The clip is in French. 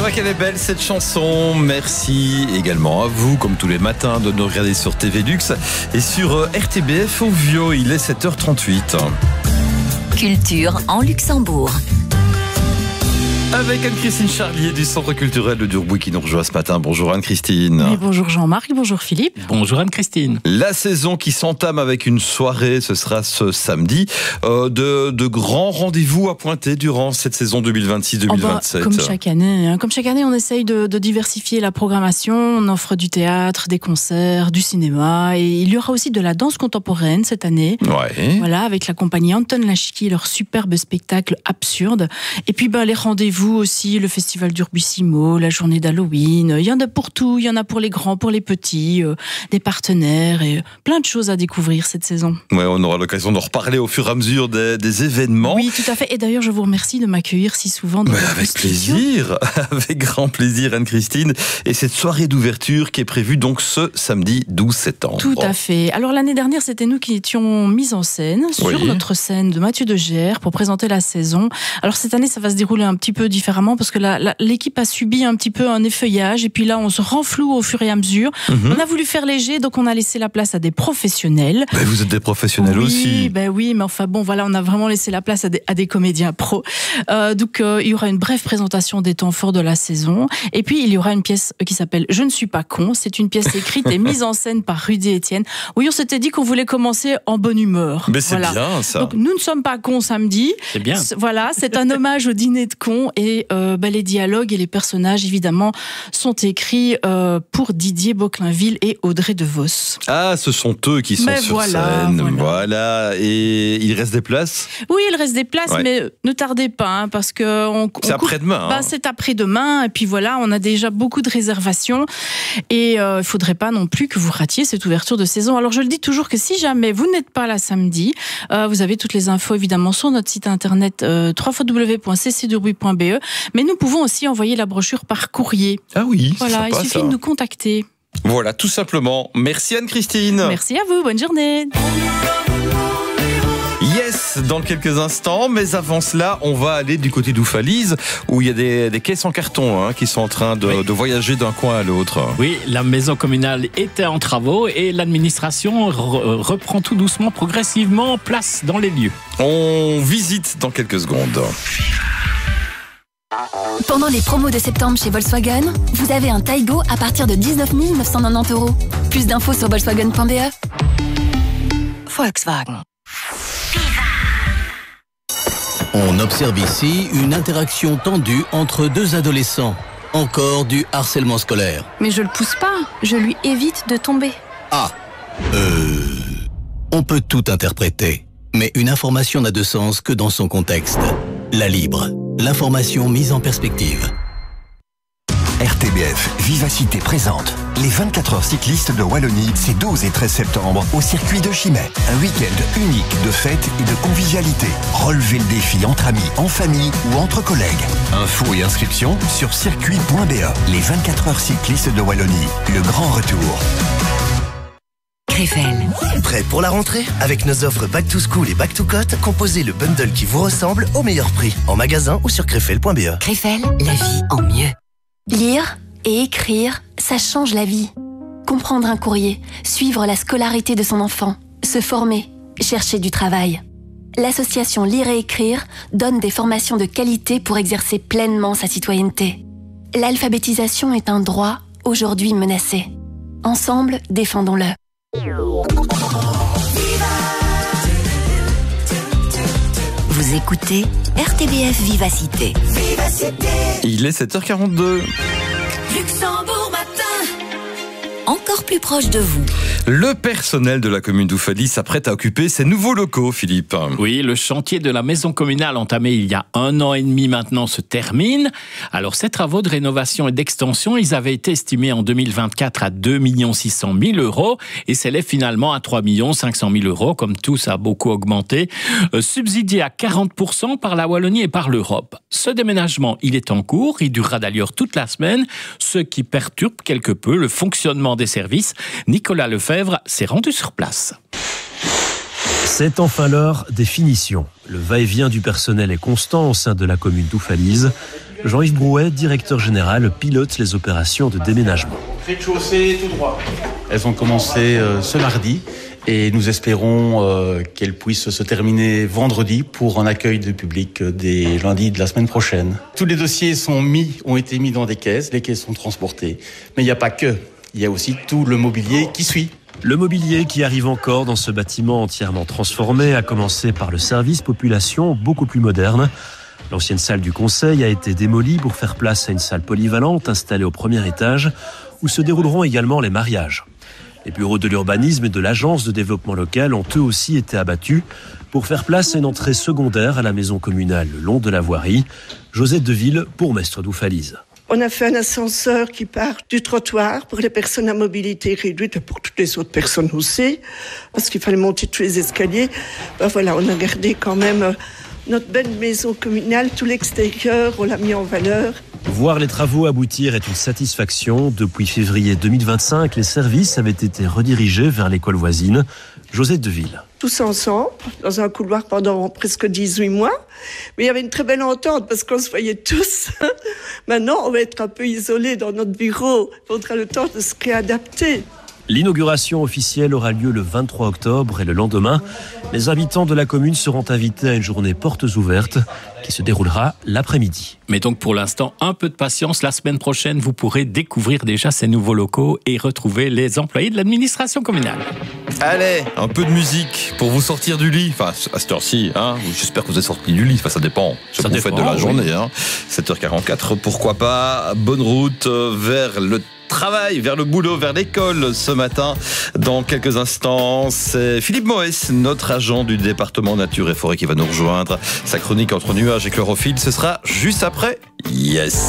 vrai qu'elle est belle cette chanson. Merci également à vous, comme tous les matins, de nous regarder sur TV Lux et sur RTBF au Vieux. Il est 7h38. Culture en Luxembourg. Avec Anne-Christine Charlier du Centre culturel de Durbuy qui nous rejoint ce matin. Bonjour Anne-Christine. Et bonjour Jean-Marc, bonjour Philippe. Bonjour Anne-Christine. La saison qui s'entame avec une soirée, ce sera ce samedi. De grands rendez-vous à pointer durant cette saison 2026-2027. Comme chaque année, on essaye de diversifier la programmation. On offre du théâtre, des concerts, du cinéma. Et il y aura aussi de la danse contemporaine cette année. Ouais. Voilà, avec la compagnie Anton Lachki, leur superbe spectacle Absurde. Et puis les rendez-vous aussi, le festival d'Urbissimo, la journée d'Halloween. Il y en a pour tout, il y en a pour les grands, pour les petits, des partenaires et plein de choses à découvrir cette saison. Ouais, on aura l'occasion d'en reparler au fur et à mesure des événements. Oui, tout à fait. Et d'ailleurs, je vous remercie de m'accueillir si souvent dans votre avec studio. plaisir, avec grand plaisir Anne-Christine. Et cette soirée d'ouverture qui est prévue donc ce samedi 12 septembre. Tout à fait. Alors l'année dernière, c'était nous qui étions mis en scène sur notre scène de Mathieu de Gers pour présenter la saison. Alors cette année, ça va se dérouler un petit peu différemment parce que l'équipe a subi un petit peu un effeuillage et puis là on se renfloue au fur et à mesure. On a voulu faire léger, donc on a laissé la place à des professionnels. Ben, vous êtes des professionnels aussi. Oui, mais enfin bon, voilà, on a vraiment laissé la place à des comédiens pros. Donc il y aura une brève présentation des temps forts de la saison et puis il y aura une pièce qui s'appelle Je ne suis pas con. C'est une pièce écrite et mise en scène par Rudy Etienne. Oui, on s'était dit qu'on voulait commencer en bonne humeur. Mais c'est bien ça. Donc nous ne sommes pas cons samedi. C'est bien. Voilà, c'est un hommage au dîner de cons. Et les dialogues et les personnages, évidemment, sont écrits pour Didier Boclainville et Audrey DeVos. Ah, ce sont eux qui sont sur scène. Voilà. Et il reste des places ? Oui, il reste des places, mais ne tardez pas, parce que c'est après-demain. C'est après-demain, et puis voilà, on a déjà beaucoup de réservations, et il ne faudrait pas non plus que vous ratiez cette ouverture de saison. Alors, je le dis toujours que si jamais vous n'êtes pas là samedi, vous avez toutes les infos, évidemment, sur notre site internet www.ccdurbuy.be. Mais nous pouvons aussi envoyer la brochure par courrier. Ah oui, voilà, c'est sympa, il suffit de nous contacter. Voilà, tout simplement. Merci Anne-Christine. Merci à vous, bonne journée. Yes, dans quelques instants, mais avant cela, on va aller du côté d'Oufalise, où il y a des caisses en carton qui sont en train de voyager d'un coin à l'autre. Oui, la maison communale était en travaux et l'administration reprend tout doucement, progressivement place dans les lieux. On visite dans quelques secondes. Pendant les promos de septembre chez Volkswagen, vous avez un Taigo à partir de 19 990 €. Plus d'infos sur volkswagen.be. Volkswagen. On observe ici une interaction tendue entre deux adolescents. Encore du harcèlement scolaire. Mais je le pousse pas, je lui évite de tomber. On peut tout interpréter, mais une information n'a de sens que dans son contexte. La Libre, l'information mise en perspective. RTBF Vivacité présente les 24 heures cyclistes de Wallonie, ces 12 et 13 septembre au circuit de Chimay. Un week-end unique de fêtes et de convivialité. Relevez le défi entre amis, en famille ou entre collègues. Infos et inscriptions sur circuit.be. Les 24 heures cyclistes de Wallonie, le grand retour. Krefel. Prêt pour la rentrée? Avec nos offres Back to School et Back to Cote, composez le bundle qui vous ressemble au meilleur prix. En magasin ou sur krefel.be. Krefel, la vie en mieux. Lire et écrire, ça change la vie. Comprendre un courrier, suivre la scolarité de son enfant, se former, chercher du travail. L'association Lire et Écrire donne des formations de qualité pour exercer pleinement sa citoyenneté. L'alphabétisation est un droit aujourd'hui menacé. Ensemble, défendons-le. Vous écoutez RTBF Vivacité. Il est 7h42. Luxembourg matin. Encore plus proche de vous. Le personnel de la commune d'Oufalise s'apprête à occuper ses nouveaux locaux, Philippe. Oui, le chantier de la maison communale entamé il y a 1 an et demi maintenant se termine. Alors, ces travaux de rénovation et d'extension, ils avaient été estimés en 2024 à 2 600 000 € et s'élèvent finalement à 3 500 000 €, comme tout ça a beaucoup augmenté, subsidié à 40% par la Wallonie et par l'Europe. Ce déménagement, il est en cours, il durera d'ailleurs toute la semaine, ce qui perturbe quelque peu le fonctionnement des services. Nicolas Lefebvre s'est rendu sur place. C'est enfin l'heure des finitions. Le va-et-vient du personnel est constant au sein de la commune d'Oufalise. Jean-Yves Brouet, directeur général, pilote les opérations de déménagement. Rez-de-chaussée tout droit. Elles ont commencé ce mardi et nous espérons qu'elles puissent se terminer vendredi pour un accueil de public dès lundi de la semaine prochaine. Tous les dossiers ont été mis dans des caisses, les caisses sont transportées. Mais il n'y a pas que, il y a aussi tout le mobilier qui suit. Le mobilier qui arrive encore dans ce bâtiment entièrement transformé, à commencer par le service population beaucoup plus moderne. L'ancienne salle du conseil a été démolie pour faire place à une salle polyvalente installée au premier étage où se dérouleront également les mariages. Les bureaux de l'urbanisme et de l'agence de développement local ont eux aussi été abattus pour faire place à une entrée secondaire à la maison communale le long de la voirie. Josette Deville, bourgmestre d'Oufalise. On a fait un ascenseur qui part du trottoir pour les personnes à mobilité réduite et pour toutes les autres personnes aussi, parce qu'il fallait monter tous les escaliers. Voilà, on a gardé quand même notre belle maison communale, tout l'extérieur, on l'a mis en valeur. Voir les travaux aboutir est une satisfaction. Depuis février 2025, les services avaient été redirigés vers l'école voisine. Josette Deville. Tous ensemble, dans un couloir pendant presque 18 mois. Mais il y avait une très belle entente parce qu'on se voyait tous. Maintenant, on va être un peu isolés dans notre bureau. Il faudra le temps de se réadapter. L'inauguration officielle aura lieu le 23 octobre et le lendemain, les habitants de la commune seront invités à une journée portes ouvertes qui se déroulera l'après-midi. Mais donc pour l'instant, un peu de patience. La semaine prochaine, vous pourrez découvrir déjà ces nouveaux locaux et retrouver les employés de l'administration communale. Allez, un peu de musique pour vous sortir du lit. Enfin, à cette heure-ci, hein. J'espère que vous êtes sortis du lit. Enfin, ça dépend. Ce que vous faites de la journée. Hein. 7h44, pourquoi pas. Bonne route vers le travail, vers le boulot, vers l'école ce matin. Dans quelques instants, c'est Philippe Moès, notre agent du département nature et forêt qui va nous rejoindre. Sa chronique entre nuages et chlorophylle, ce sera juste après. Yes.